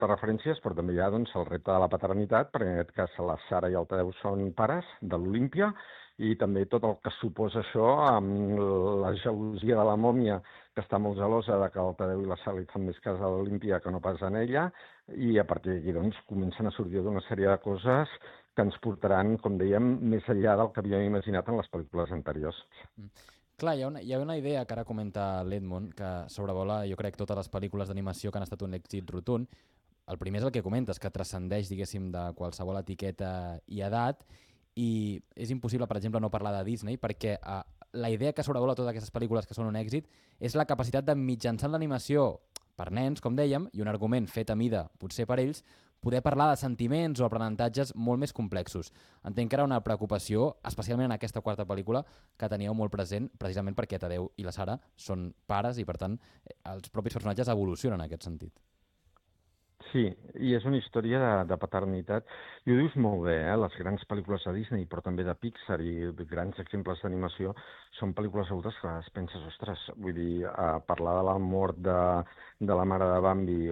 referències, però també hi ha doncs, el repte de la paternitat, perquè en aquest cas la Sara i el Tadeu són pares de l'Olímpia, i també tot el que suposa això amb la gelosia de la mòmia, que està molt gelosa de que el Tadeu i la Sara li fan més cas a l'Olímpia que no pas a ella, i a partir d'aquí doncs, comencen a sortir d'una sèrie de coses que ens portaran, com dèiem, més enllà del que havíem imaginat en les pel·lícules anteriors. Clar, hi ha una idea que ara comenta l'Edmond que sobrevola, jo crec, totes les pel·lícules d'animació que han estat un èxit rotund. El primer és el que comentes, que transcendeix, diguéssim, de qualsevol etiqueta i edat, i és impossible, per exemple, no parlar de Disney, perquè la idea que sobrevola totes aquestes pel·lícules que són un èxit és la capacitat de, mitjançant l'animació per nens, com dèiem, i un argument fet a mida, potser per ells, poder parlar de sentiments o aprenentatges molt més complexos. Entenc que era una preocupació, especialment en aquesta quarta pel·lícula, que teníeu molt present, precisament perquè Tadeu i la Sara són pares i, per tant, els propis personatges evolucionen en aquest sentit. Sí, i és una història de paternitat. I ho dius molt bé, les grans pel·lícules de Disney, però també de Pixar i grans exemples d'animació, són pel·lícules adultes que es penses, ostres, vull dir, parlar de la mort de la mare de Bambi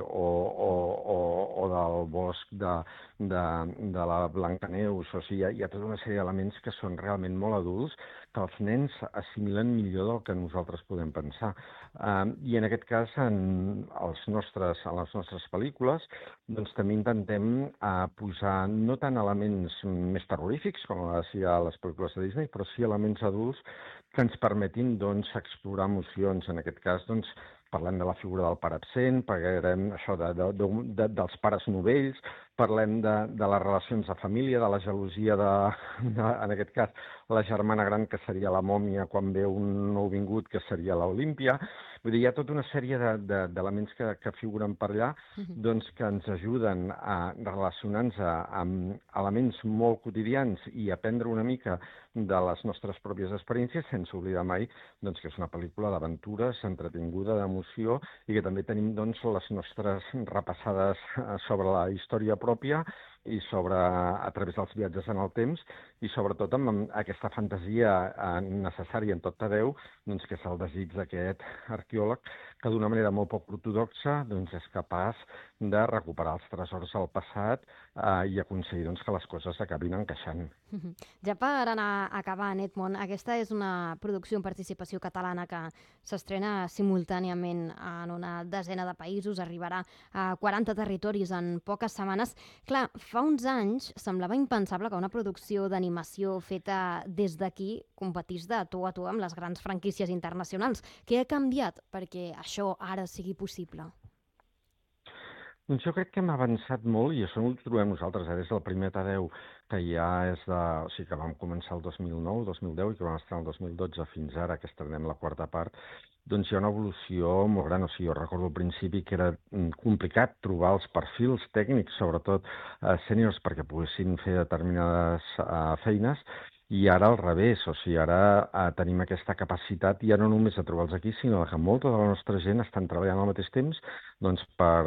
o del bosc de la Blancaneus, o sigui, hi ha tota una sèrie d'elements que són realment molt adults, que els nens assimilen millor del que nosaltres podem pensar. I en aquest cas, en les nostres pel·lícules, doncs també intentem posar no tant elements més terrorífics, com decía a les pel·lícules de Disney, però sí elements adults que ens permetin doncs, explorar emocions. En aquest cas, doncs, parlem de la figura del pare absent, parlem això dels pares novells, parlem de les relacions de família, de la gelosia en aquest cas, la germana gran, que seria la mòmia, quan ve un nouvingut, que seria l'Olímpia. Vull dir, hi ha tota una sèrie d'elements que figuren per allà doncs, que ens ajuden a relacionar-nos amb elements molt quotidians i aprendre una mica de les nostres pròpies experiències, sense oblidar mai doncs, que és una pel·lícula d'aventures, entretinguda, d'emoció, i que també tenim doncs, les nostres repassades sobre la història pròpia i a través dels viatges en el temps, i sobretot amb aquesta fantasia necessària en tot Tadeu, doncs, que és el desig d'aquest arqueòleg que d'una manera molt poc ortodoxa doncs, és capaç de recuperar els tresors del passat i aconseguir doncs, que les coses acabin encaixant. Ja per anar acabant, Edmond, aquesta és una producció en participació catalana que s'estrena simultàniament en una desena de països, arribarà a 40 territoris en poques setmanes. Clar, fa uns anys semblava impensable que una producció d'animació feta des d'aquí competís de tu a tu amb les grans franquícies internacionals. Què ha canviat perquè això ara sigui possible? Doncs jo crec que hem avançat molt i això no ho trobem nosaltres. Des del primer Tadeu, que ja és o sigui, que vam començar el 2009, 2010 i que vam estar el 2012 fins ara, que estrenem la quarta part, doncs hi ha una evolució molt gran. O sigui, jo recordo al principi que era complicat trobar els perfils tècnics, sobretot sèniors, perquè poguessin fer determinades feines, i ara al revés, o sigui, ara tenim aquesta capacitat ja no només de trobar-los aquí, sinó que molta de la nostra gent estan treballant al mateix temps doncs,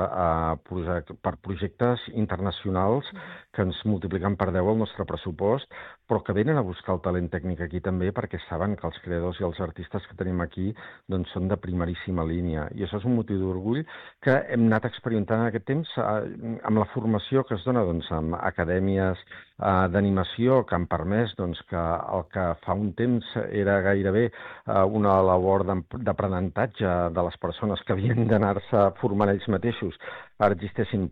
per projectes internacionals que ens multipliquen per 10 el nostre pressupost, però que venen a buscar el talent tècnic aquí també perquè saben que els creadors i els artistes que tenim aquí doncs, són de primeríssima línia. I això és un motiu d'orgull que hem anat experimentant en aquest temps amb la formació que es dona doncs, amb acadèmies d'animació que han permès doncs, que el que fa un temps era gairebé una labor d'aprenentatge de les persones que havien d'anar-se formant ells mateixos, ara existeixin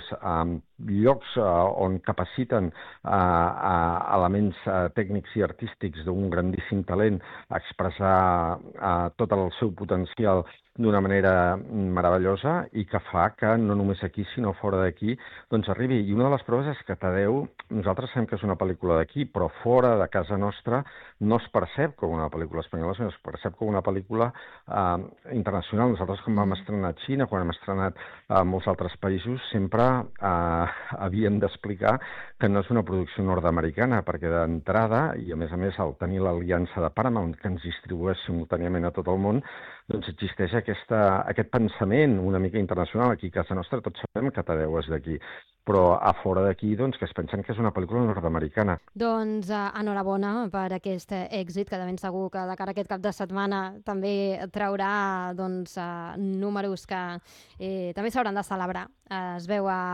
llocs on capaciten elements tècnics i artístics d'un grandíssim talent a expressar tot el seu potencial d'una manera meravellosa i que fa que no només aquí sinó fora d'aquí doncs arribi. I una de les proves és que Tadeu, nosaltres sabem que és una pel·lícula d'aquí, però fora de casa nostra no es percep com una pel·lícula espanyola, sinó es percep com una pel·lícula internacional. Nosaltres quan vam estrenar a Xina, quan hem estrenat a molts altres països, sempre havíem d'explicar que no és una producció nord-americana, perquè d'entrada, i a més al tenir l'aliança de Paramount que ens distribueix simultàniament a tot el món, doncs existeix aquest pensament una mica internacional. Aquí a casa nostra tots sabem que Tadeu és d'aquí. però a fora d'aquí doncs, que es pensen que és una pel·lícula nord-americana. Doncs enhorabona per aquest èxit, que de ben segur que de cara a aquest cap de setmana també traurà doncs, números que també s'hauran de celebrar. Es veu a